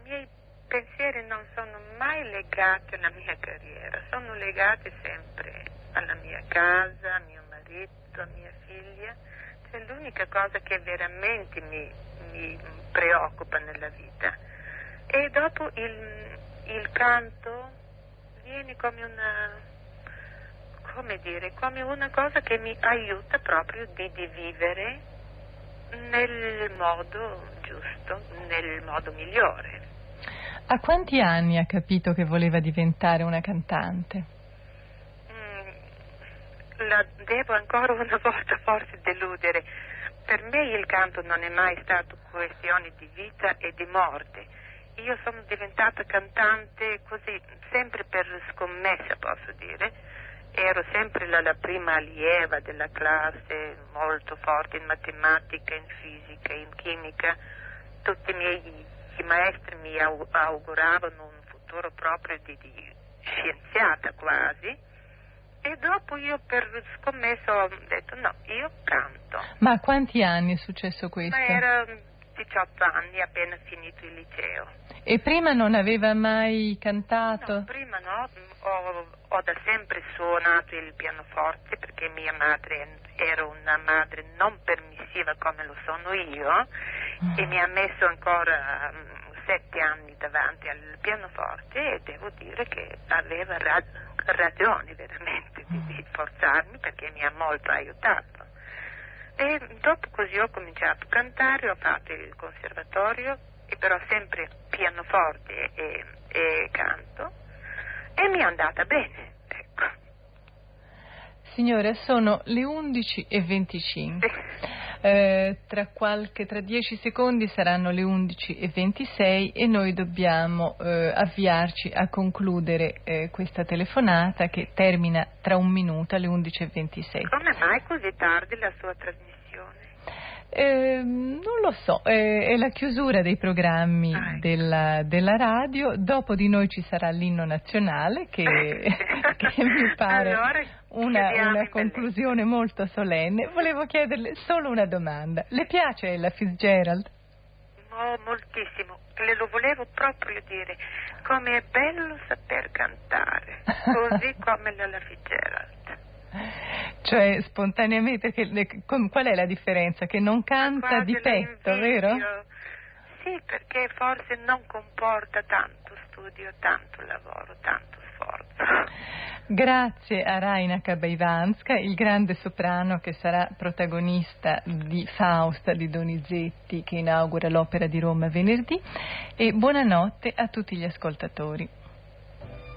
miei pensieri non sono mai legati alla mia carriera, sono legati sempre alla mia casa, a mio marito, a mia figlia. Cioè, l'unica cosa che veramente mi preoccupa nella vita. E dopo il canto viene come come una cosa che mi aiuta proprio di vivere nel modo giusto, nel modo migliore. A quanti anni ha capito che voleva diventare una cantante? La devo ancora una volta forse deludere. Per me il canto non è mai stato questione di vita e di morte. Io sono diventata cantante così, sempre per scommessa, posso dire. Ero sempre la prima allieva della classe, molto forte in matematica, in fisica, in chimica. Tutti i maestri mi auguravano un futuro proprio di scienziata quasi. E dopo io per scommessa ho detto no, io canto. Ma a quanti anni è successo questo? Ma era 18 anni, appena finito il liceo. E prima non aveva mai cantato? No, prima no, ho da sempre suonato il pianoforte perché mia madre era una madre non permissiva come lo sono io e mi ha messo ancora 7 anni davanti al pianoforte e devo dire che aveva ragione veramente di forzarmi perché mi ha molto aiutato. E dopo così ho cominciato a cantare, ho fatto il conservatorio e però sempre pianoforte e canto e mi è andata bene, ecco. Signora, sono le 11:25. Tra 10 secondi saranno le 11:26 e noi dobbiamo avviarci a concludere questa telefonata che termina tra un minuto alle 11:26. Come mai così tardi la sua trasmissione? Non lo so, è la chiusura dei programmi della radio. Dopo di noi ci sarà l'inno nazionale che mi pare allora, una conclusione molto solenne. Volevo chiederle solo una domanda: le piace Ella Fitzgerald? Oh, moltissimo, le lo volevo proprio dire, come è bello saper cantare, così come l'Ella Fitzgerald. Cioè spontaneamente, qual è la differenza? Che non canta di petto, vero? Sì, perché forse non comporta tanto studio, tanto lavoro, tanto sforzo. Grazie a Raina Kabaivanska, il grande soprano che sarà protagonista di Fausta di Donizetti che inaugura l'Opera di Roma venerdì, e buonanotte a tutti gli ascoltatori.